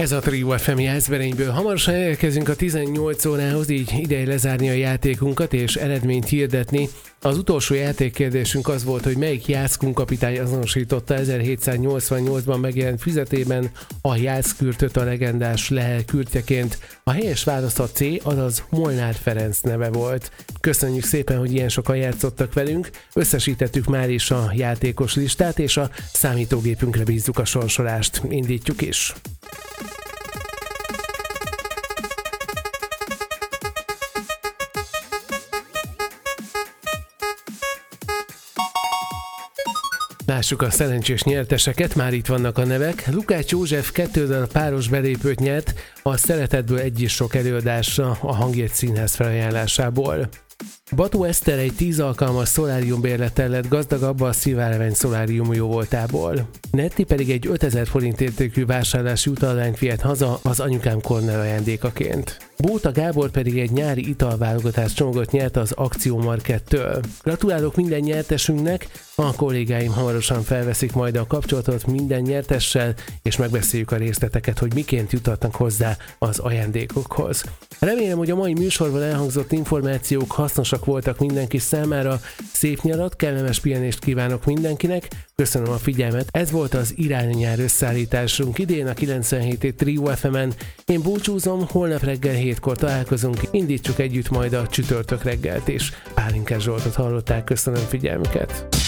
Ez a Trio FM Jászberényből. Hamarosan elérkezünk a 18 órához, így ideje lezárni a játékunkat és eredményt hirdetni. Az utolsó játékkérdésünk az volt, hogy melyik Jász-Kun kapitány azonosította 1788-ban megjelent füzetében a Jász-kürtöt a legendás Lehel kürtjeként. A helyes válasz a C, azaz Molnár Ferenc neve volt. Köszönjük szépen, hogy ilyen sokan játszottak velünk, összesítettük már is a játékos listát, és a számítógépünkre bízzuk a sorsolást. Indítjuk is! Lássuk a szerencsés nyerteseket, már itt vannak a nevek. Lukács József 2 darab páros belépőt nyert a Szeretetből egy is sok előadásra a Hangjegy Színház felajánlásából. Bató Eszter egy 10 alkalmas szoláriumbérlettel lett gazdagabb a Szilváreveny szolárium jóvoltából. Netti pedig egy 5000 forint értékű vásárlási utalványt vihet haza az Anyukám Corner ajándékaként. Bóta Gábor pedig egy nyári italválogatás csomagot nyert az Akciómarkettől. Gratulálok minden nyertesünknek, a kollégáim hamarosan felveszik majd a kapcsolatot minden nyertessel, és megbeszéljük a részleteket, hogy miként jutatnak hozzá az ajándékokhoz. Remélem, hogy a mai műsorban elhangzott információk hasznosak voltak mindenki számára. Szép nyarat, kellemes pihenést kívánok mindenkinek, köszönöm a figyelmet. Ez volt az Irány-nyár összeállításunk idén a 97 Trio FM-en. Én búcsúzom, holnap reggel 7-kor találkozunk, indítsuk együtt majd a csütörtök reggelt, és Pálinkás Zsoltot hallották, köszönöm figyelmüket.